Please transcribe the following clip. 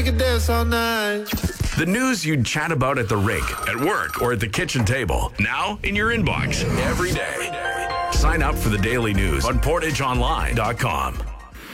can dance all night. The news you'd chat about at the rink, at work, or at the kitchen table. Now in your inbox every day. Sign up for the daily news on PortageOnline.com.